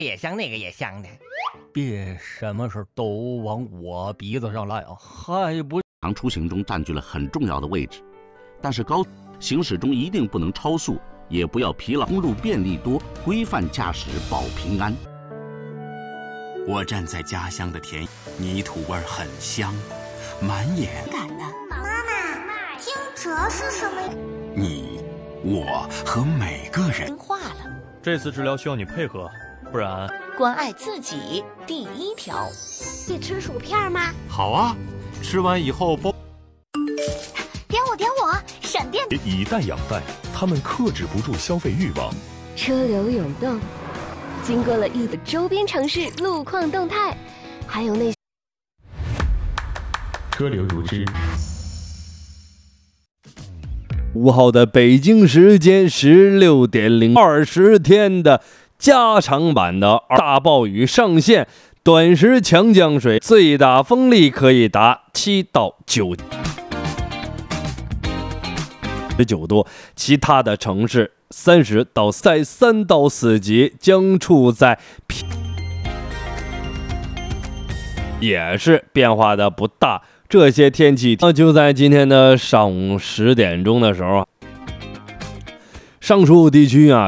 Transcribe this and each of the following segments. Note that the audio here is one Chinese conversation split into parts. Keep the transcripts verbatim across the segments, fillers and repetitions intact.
也香那个也香的。 别什么事都往我鼻子上赖啊，还不常出行中占据了很重要的位置。但是高行驶中一定不能超速，也不要疲劳。公路便利多，规范驾驶保平安。 我站在家乡的田，泥土味很香，满眼感的。妈妈，惊蛰是什么？ 你、我和每个人听话了。 这次治疗需要你配合，不然关爱自己第一条。 你吃薯片吗？ 好啊，吃完以后包。 点我点我，闪电以贷养贷，他们克制不住消费欲望。 车流涌动，经过了一的周边城市路况动态，还有那车流如织。 五号的北京时间十六点零二十天的加长版的大暴雨上线，短时强降水，最大风力可以达七到九。十九度，其他的城市三十到在三到四级将处在平，也是变化的不大。这些天气就在今天的上午十点钟的时候，上述地区啊，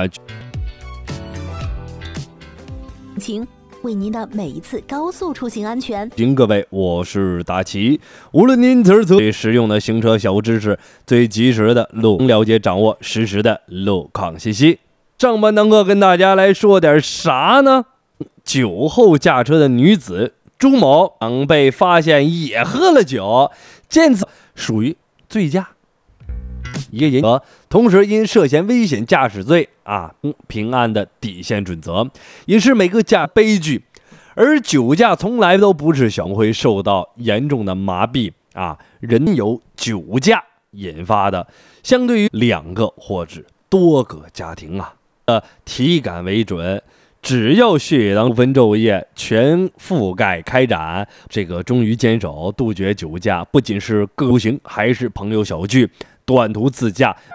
请为您的每一次高速出行安全。 请各位，我是达奇。无论您此次最实用的行车小知识，最及时的路了解掌握实时的路况信息。上半堂课跟大家来说点啥呢？酒后驾车的女子朱某被发现也喝了酒，见此属于醉驾。一个人同时因涉嫌危险驾驶罪啊，平安的底线准则，也是每个驾悲剧。而酒驾从来都不是小会受到严重的麻痹啊，人由酒驾引发的，相对于两个或者多个家庭啊，呃，体感为准。只要血液当分昼夜全覆盖开展，这个终于坚守杜绝酒驾，不仅是个人行，还是朋友小聚、短途自驾，